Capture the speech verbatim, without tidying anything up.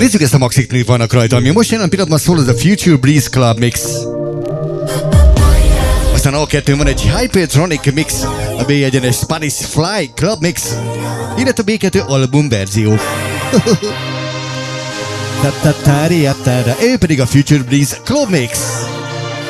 Nézzük ezt a maxit, mi vannak rajta, ami most jelen pillanatban szól, az a Future Breeze Club Mix. Aztán A kettőn van egy Hypertronic Mix, a B egyenes Spanish Fly Club Mix, illetve a B kettő album verzió. Ő pedig a Future Breeze Club Mix.